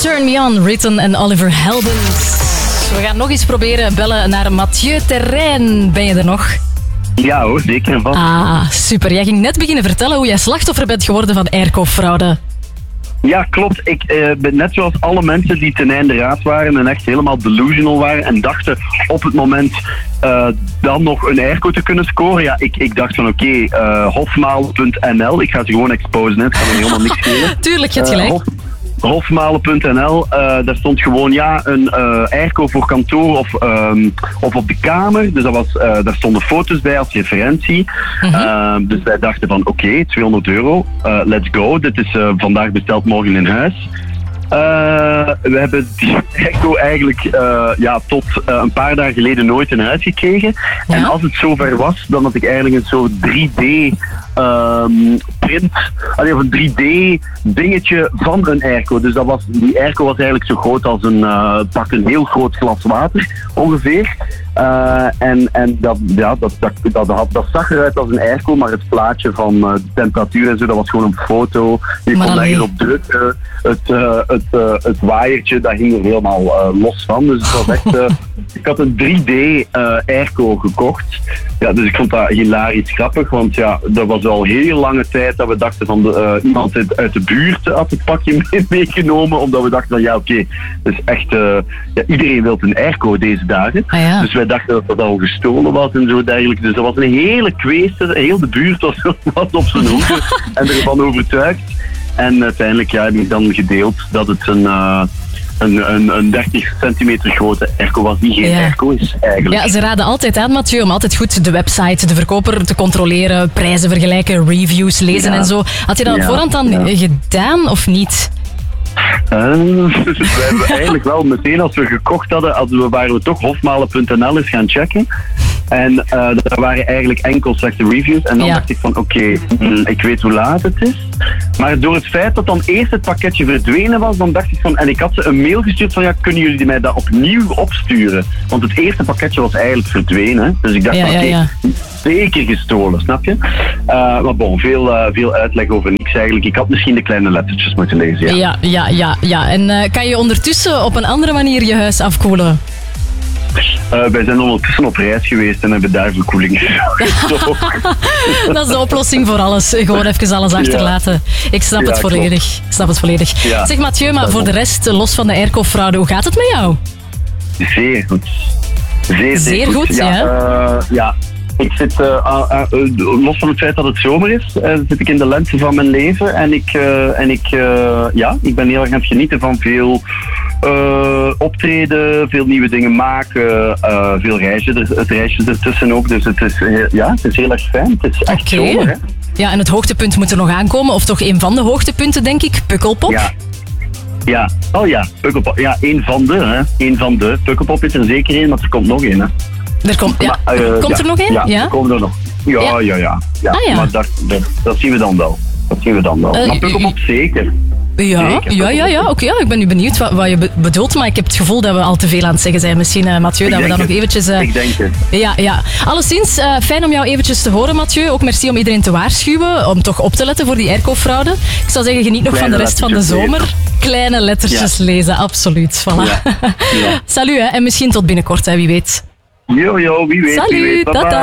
Turn Me On, Written en Oliver Heldens. We gaan nog eens proberen bellen naar Mathieu Terrein. Ben je er nog? Ja hoor, zeker en vast. Ah, super. Jij ging net beginnen vertellen hoe jij slachtoffer bent geworden van airco-fraude. Ja, klopt. Ik ben net zoals alle mensen die ten einde raad waren en echt helemaal delusional waren en dachten op het moment dan nog een airco te kunnen scoren. Ja, ik dacht van oké, hofmalen.nl. Ik ga ze gewoon exposen, hè. Het kan me helemaal niks schelen. Tuurlijk, je hebt gelijk. Hofmalen.nl, daar stond gewoon een airco voor kantoor of op de kamer. Dus daar stonden foto's bij als referentie. Dus wij dachten van oké, €200, let's go. Dit is vandaag besteld, morgen in huis. We hebben die airco eigenlijk tot een paar dagen geleden nooit in huis gekregen. Ja? En als het zover was, dan had ik eigenlijk een soort 3D print, of een 3D dingetje van een airco. Dus die airco was eigenlijk zo groot als een heel groot glas water ongeveer. En dat zag eruit als een airco, maar het plaatje van de temperatuur en zo, dat was gewoon een foto. Je kon ergens op drukken. Het waaiertje, dat hing er helemaal los van. Dus het was echt... ik had een 3D airco gekocht. Ja, dus ik vond dat hilarisch grappig, want ja, dat was al heel lange tijd dat we dachten van iemand uit de buurt had het pakje meegenomen, omdat we dachten van ja, oké, dus echt, iedereen wil een airco deze dagen. Ah, ja. Dus wij dachten dat al gestolen was en zo dergelijke. Dus dat was een hele kweeste, heel de buurt was op zijn hoede en ervan overtuigd. En uiteindelijk heb ik dan gedeeld dat het een 30 centimeter grote airco was, die geen airco is eigenlijk. Ja, ze raden altijd aan, Mathieu, om altijd goed de website, de verkoper te controleren, prijzen vergelijken, reviews lezen en zo. Had je dat op voorhand dan gedaan of niet? We hebben eigenlijk wel meteen als we gekocht hadden, waren we toch hofmalen.nl eens gaan checken. En daar waren eigenlijk enkel slechte reviews. En dan dacht ik van oké, ik weet hoe laat het is. Maar door het feit dat dan eerst het pakketje verdwenen was, dan dacht ik van... En ik had ze een mail gestuurd van kunnen jullie mij dat opnieuw opsturen? Want het eerste pakketje was eigenlijk verdwenen. Dus ik dacht van zeker gestolen, snap je? Maar bon, veel uitleg over niks eigenlijk. Ik had misschien de kleine lettertjes moeten lezen. Ja. En kan je ondertussen op een andere manier je huis afkoelen? Wij zijn ondertussen op reis geweest en hebben daar verkoeling gezocht. Dat is de oplossing voor alles. Gewoon even alles achterlaten. Ik snap het volledig. Ja. Zeg Mathieu, maar voor de rest, los van de airco-fraude, hoe gaat het met jou? Zeer goed. Zeer goed, ja. Ik zit, los van het feit dat het zomer is, zit ik in de lente van mijn leven. En ik ben heel erg aan het genieten van veel optreden, veel nieuwe dingen maken, veel reisjes ertussen ook. Dus het is heel erg fijn. Het is echt zomer, hè. Ja, en het hoogtepunt moet er nog aankomen, of toch een van de hoogtepunten, denk ik, Pukkelpop. Ja, Pukkelpop. Ja, een van de. Pukkelpop is er zeker één, maar er komt nog één, hè. Komt er nog één? Ja, er komen er nog. Ja. Maar dat zien we dan wel. Maar Pukkelpop zeker. Oké, ik ben nu benieuwd wat je bedoelt, maar ik heb het gevoel dat we al te veel aan het zeggen zijn. Misschien, Mathieu, dat we dan nog eventjes... Ik denk het. Ja. Alleszins, fijn om jou eventjes te horen, Mathieu. Ook merci om iedereen te waarschuwen, om toch op te letten voor die airco-fraude. Ik zou zeggen, geniet nog van de rest van de zomer. Lezen. Kleine lettertjes lezen, absoluut. Voilà. Salut, hè, en misschien tot binnenkort, hè, wie weet. Wie weet. Salut, tata.